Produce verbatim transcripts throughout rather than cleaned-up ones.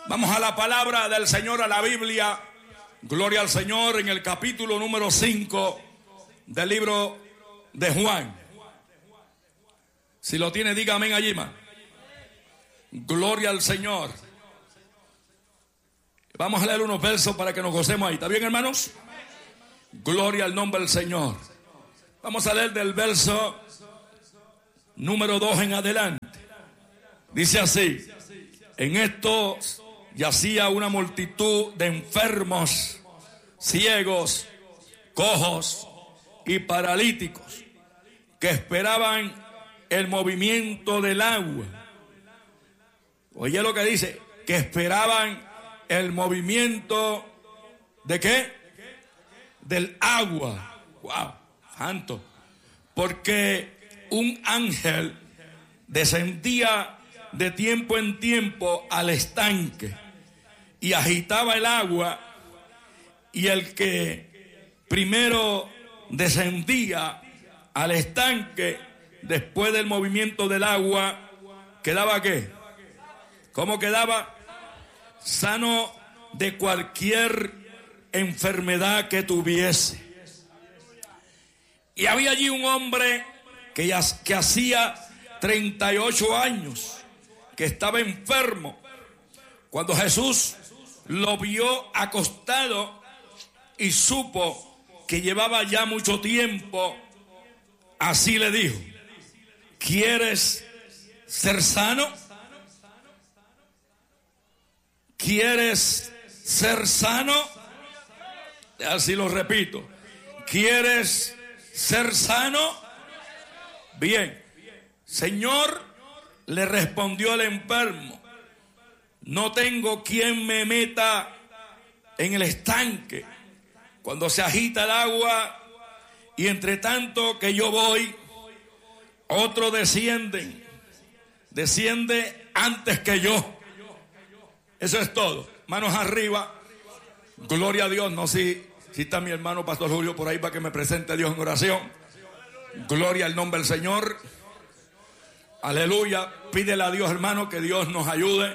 Vamos a la palabra del Señor, a la Biblia. Gloria al Señor, en el capítulo número cinco del libro de Juan. Si lo tiene, diga amén allí, man. Gloria al Señor. Vamos a leer unos versos para que nos gocemos ahí. ¿Está bien, hermanos? Gloria al nombre del Señor. Vamos a leer del verso número dos en adelante. Dice así: en esto yacía una multitud de enfermos, ciegos, cojos y paralíticos, que esperaban el movimiento del agua. Oye lo que dice, que esperaban el movimiento ¿de qué? Del agua. Wow, santo. Porque un ángel descendía de tiempo en tiempo al estanque y agitaba el agua, y el que primero descendía al estanque después del movimiento del agua, ¿quedaba qué? ¿Cómo quedaba? Sano de cualquier enfermedad que tuviese. Y había allí un hombre que, ya, que hacía treinta y ocho años que estaba enfermo. Cuando Jesús lo vio acostado y supo que llevaba ya mucho tiempo, así le dijo: ¿quieres ser sano? ¿Quieres ser sano? Así lo repito. ¿Quieres ser sano? Bien. Señor, le respondió el enfermo, no tengo quien me meta en el estanque cuando se agita el agua, y entre tanto que yo voy, otro desciende, desciende antes que yo. Eso es todo. Manos arriba. Gloria a Dios. No sé si, si está mi hermano Pastor Julio por ahí para que me presente a Dios en oración. Gloria al nombre del Señor. Aleluya. Pídele a Dios, hermano, que Dios nos ayude.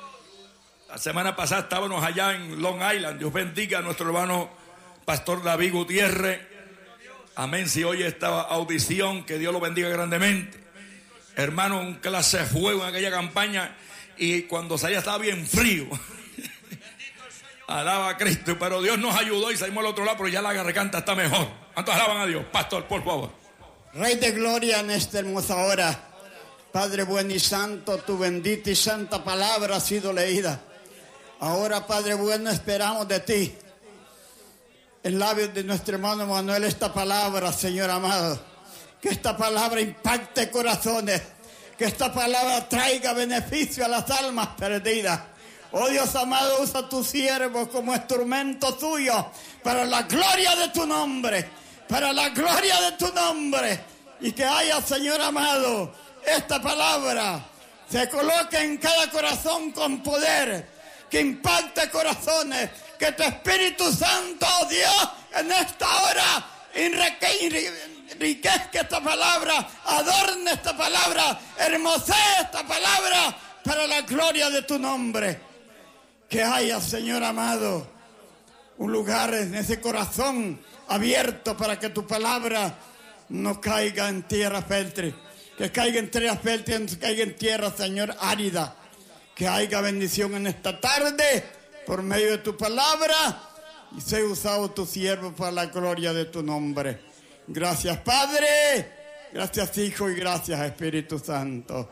La semana pasada estábamos allá en Long Island. Dios bendiga a nuestro hermano Pastor David Gutiérrez. Amén. Si oye esta audición, que Dios lo bendiga grandemente. Hermano, un clase de fuego en aquella campaña. Y cuando salía estaba bien frío. Alaba a Cristo. Pero Dios nos ayudó y salimos al otro lado, pero ya la garganta está mejor. ¿Cuántos alaban a Dios? Pastor, por favor. Rey de gloria, en esta hermosa hora, Padre bueno y santo, tu bendita y santa palabra ha sido leída. Ahora, Padre bueno, esperamos de ti, en labios de nuestro hermano Manuel, esta palabra, Señor amado. Que esta palabra impacte corazones. Que esta palabra traiga beneficio a las almas perdidas. Oh Dios amado, usa a tu siervo como instrumento tuyo para la gloria de tu nombre. Para la gloria de tu nombre. Y que haya, Señor amado, esta palabra se coloque en cada corazón con poder, que impacte corazones, que tu Espíritu Santo, oh Dios, en esta hora enriquezca esta palabra, adorne esta palabra, hermosee esta palabra para la gloria de tu nombre. Que haya, Señor amado, un lugar en ese corazón abierto para que tu palabra no caiga en tierra fértil, que caiga en tierra fértil, que caiga en tierra, Señor, árida. Que haya bendición en esta tarde por medio de tu palabra, y sea usado tu siervo para la gloria de tu nombre. Gracias, Padre, gracias, Hijo, y gracias, Espíritu Santo.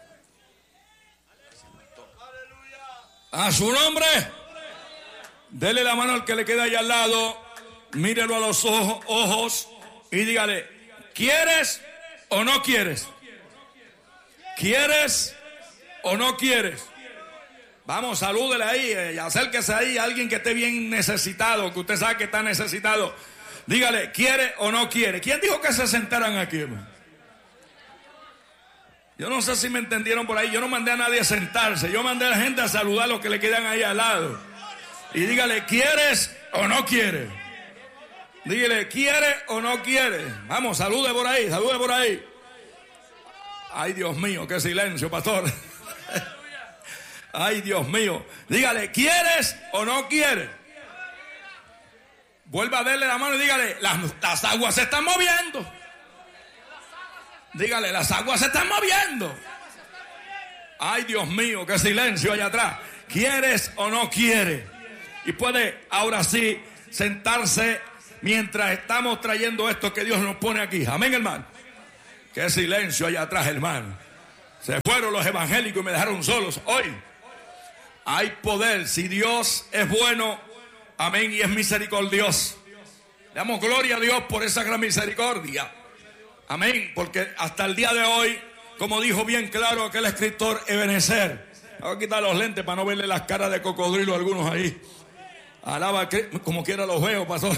A su nombre. Dele la mano al que le queda allá al lado, mírelo a los ojos, ojos y dígale: ¿quieres o no quieres? ¿Quieres o no quieres? Vamos, salúdele ahí, y acérquese ahí a alguien que esté bien necesitado, que usted sabe que está necesitado. Dígale: ¿quiere o no quiere? ¿Quién dijo que se sentaran aquí, hermano? Yo no sé si me entendieron por ahí. Yo no mandé a nadie a sentarse. Yo mandé a la gente a saludar a los que le quedan ahí al lado. Y dígale: ¿quieres o no quieres? Dígale: ¿quiere o no quiere? Vamos, salude por ahí, salude por ahí. Ay, Dios mío, qué silencio, pastor. Ay, Dios mío. Dígale, ¿quieres o no quieres? Vuelva a darle la mano y dígale, las, las aguas se están moviendo. Dígale, las aguas se están moviendo. Ay, Dios mío, qué silencio allá atrás. ¿Quieres o no quieres? Y puede ahora sí sentarse mientras estamos trayendo esto que Dios nos pone aquí. Amén, hermano. Qué silencio allá atrás, hermano. Se fueron los evangélicos y me dejaron solos. Hoy hay poder. Si Dios es bueno, amén, y es misericordioso. Le damos gloria a Dios por esa gran misericordia. Amén, porque hasta el día de hoy, como dijo bien claro aquel escritor Ebenezer, voy a quitar los lentes para no verle las caras de cocodrilo a algunos ahí. Alaba, como quiera los veo, pastor.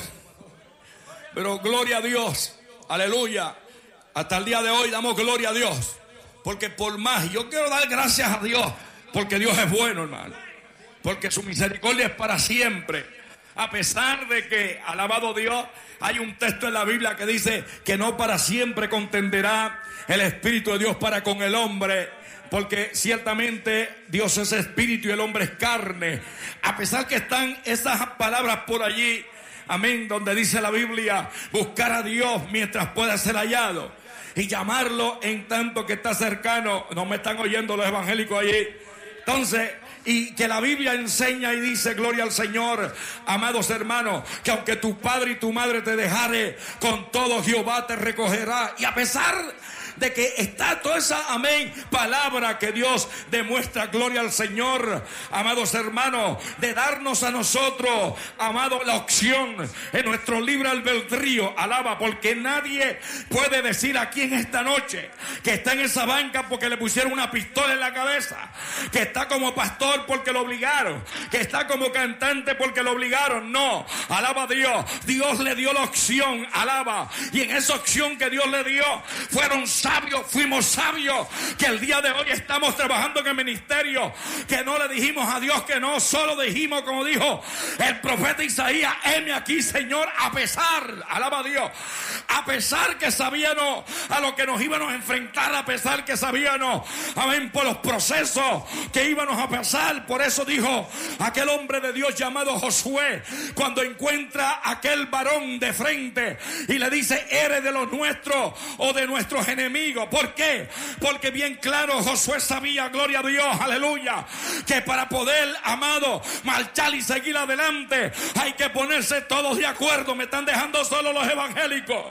Pero gloria a Dios, aleluya. Hasta el día de hoy damos gloria a Dios. Porque por más, yo quiero dar gracias a Dios, porque Dios es bueno, hermano. Porque su misericordia es para siempre. A pesar de que, alabado Dios, hay un texto en la Biblia que dice que no para siempre contenderá el Espíritu de Dios para con el hombre. Porque ciertamente Dios es espíritu y el hombre es carne. A pesar que están esas palabras por allí, amén, donde dice la Biblia, buscar a Dios mientras pueda ser hallado y llamarlo en tanto que está cercano. No me están oyendo los evangélicos allí. Entonces, y que la Biblia enseña y dice, gloria al Señor, amados hermanos, que aunque tu padre y tu madre te dejare, con todo Jehová te recogerá. Y a pesar de que está toda esa, amén, palabra que Dios demuestra, gloria al Señor, amados hermanos, de darnos a nosotros, amados, la opción en nuestro libre albedrío, alaba, porque nadie puede decir aquí en esta noche que está en esa banca porque le pusieron una pistola en la cabeza, que está como pastor porque lo obligaron, que está como cantante porque lo obligaron. No, alaba a Dios, Dios le dio la opción, alaba, y en esa opción que Dios le dio, fueron sabios, fuimos sabios, que el día de hoy estamos trabajando en el ministerio, que no le dijimos a Dios que no, solo dijimos, como dijo el profeta Isaías, heme aquí, Señor, a pesar, alaba a Dios, a pesar que sabíamos a lo que nos íbamos a enfrentar, a pesar que sabíamos, amén, por los procesos que íbamos a pasar. Por eso dijo aquel hombre de Dios llamado Josué, cuando encuentra a aquel varón de frente y le dice, eres de los nuestros o de nuestros enemigos. ¿Por qué? Porque bien claro Josué sabía, gloria a Dios, aleluya, que para poder, amado, marchar y seguir adelante hay que ponerse todos de acuerdo. Me están dejando solo los evangélicos.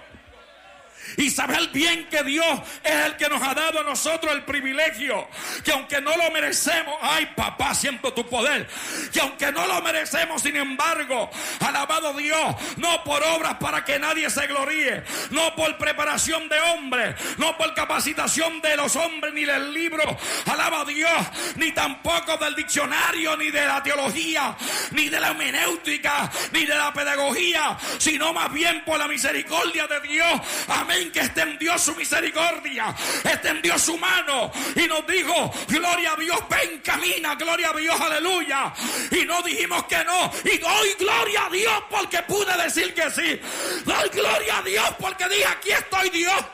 Y saber bien que Dios es el que nos ha dado a nosotros el privilegio, que aunque no lo merecemos, ay papá, siento tu poder, que aunque no lo merecemos, sin embargo, alabado Dios, no por obras para que nadie se gloríe, no por preparación de hombres, no por capacitación de los hombres ni del libro, alaba a Dios, ni tampoco del diccionario, ni de la teología, ni de la hermenéutica, ni de la pedagogía, sino más bien por la misericordia de Dios. Amén, que extendió su misericordia, extendió su mano y nos dijo, gloria a Dios, ven, camina, gloria a Dios, aleluya. Y no dijimos que no, y doy gloria a Dios porque pude decir que sí. Doy gloria a Dios porque dije, aquí estoy, Dios.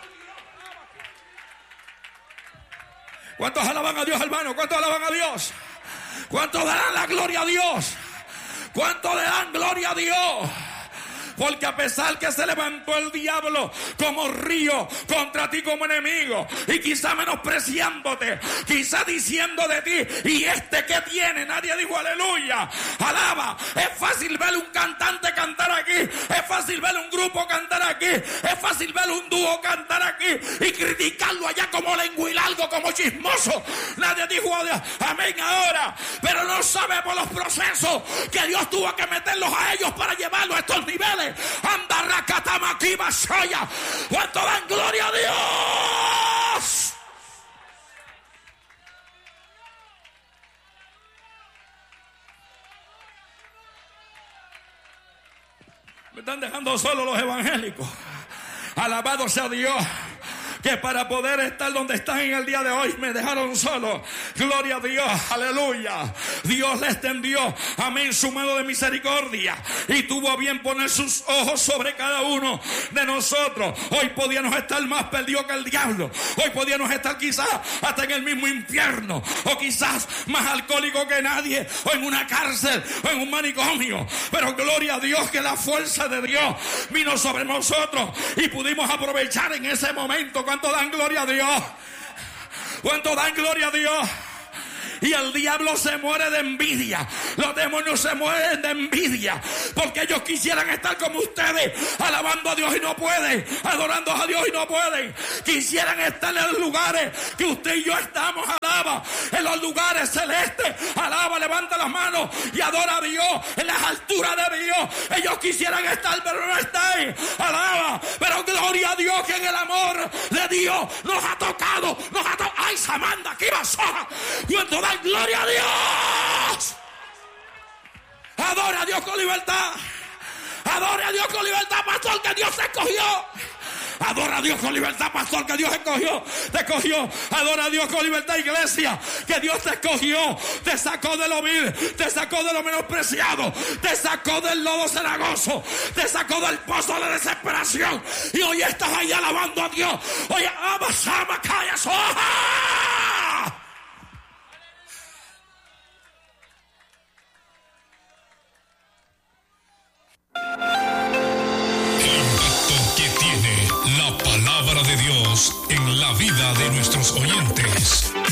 ¿Cuántos alaban a Dios, hermano? ¿Cuántos alaban a Dios? ¿Cuántos darán la gloria a Dios? ¿Cuántos le dan gloria a Dios? Porque a pesar que se levantó el diablo como río contra ti como enemigo, y quizá menospreciándote, quizá diciendo de ti, ¿y este qué tiene? Nadie dijo aleluya, alaba. Es fácil ver un cantante cantar aquí, es fácil ver un grupo cantar aquí, es fácil ver un dúo cantar aquí y criticarlo allá como lenguilargo, como chismoso. Nadie dijo amén ahora, pero no sabe por los procesos que Dios tuvo que meterlos a ellos para llevarlos a estos niveles. Andarracatamaquiba soya. ¿Cuánto dan gloria a Dios? Me están dejando solo los evangélicos. Alabado sea Dios. que para poder estar donde están en el día de hoy me dejaron solo. Gloria a Dios, aleluya. Dios le extendió, amén, su mano de misericordia y tuvo a bien poner sus ojos sobre cada uno de nosotros. Hoy podíamos estar más perdidos que el diablo. Hoy podíamos estar quizás hasta en el mismo infierno, o quizás más alcohólico que nadie, o en una cárcel, o en un manicomio. Pero gloria a Dios que la fuerza de Dios vino sobre nosotros y pudimos aprovechar en ese momento. ¿Cuánto dan gloria a Dios? ¿Cuánto dan gloria a Dios? Y el diablo se muere de envidia. Los demonios se mueren de envidia, porque ellos quisieran estar como ustedes, alabando a Dios y no pueden, adorando a Dios y no pueden. Quisieran estar en los lugares que usted y yo estamos, alaba, en los lugares celestes, alaba, levanta las manos y adora a Dios, en las alturas de Dios. Ellos quisieran estar, pero no están, alaba. Pero gloria a Dios que en el amor de Dios nos ha tocado, nos ha tocado. ¡Ay, Samanda, qué basoja! ¡Cuánto da gloria a Dios! Adora a Dios con libertad. Adora a Dios con libertad, pastor, que Dios te escogió. Adora a Dios con libertad, pastor, que Dios escogió, te escogió. Adora a Dios con libertad, iglesia, que Dios te escogió. Te sacó de lo vil, te sacó de lo menospreciado, te sacó del lodo cenagoso, te sacó del pozo de la desesperación. Y hoy estás ahí alabando a Dios. Oye, amas, ama, calla, soja. La palabra de Dios en la vida de nuestros oyentes.